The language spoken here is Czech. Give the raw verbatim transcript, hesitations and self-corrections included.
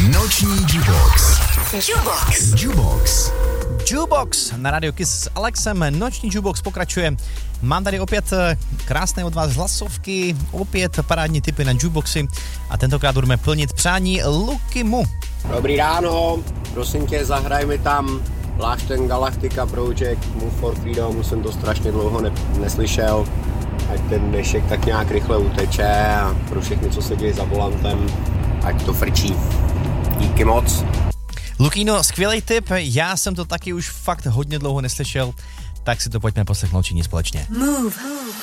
Noční Jukebox. Jukebox. Jukebox. Jukebox na Radio Kiss s Alexem. Noční Jukebox pokračuje. Mám tady opět krásné od vás hlasovky, opět parádní tipy na Jukeboxy a tentokrát budeme plnit přání Lukimu. Dobrý ráno, prosím tě, zahraj mi tam Lášten Galactica Project, Move for Freedom, jsem to strašně dlouho ne- neslyšel, ať ten dnešek tak nějak rychle uteče a pro všechny, co se děje za volantem, ať to frčí. Díky moc. Lukino, skvělý tip, já jsem to taky už fakt hodně dlouho neslyšel, tak si to pojďme poslechnout všichni společně. Move.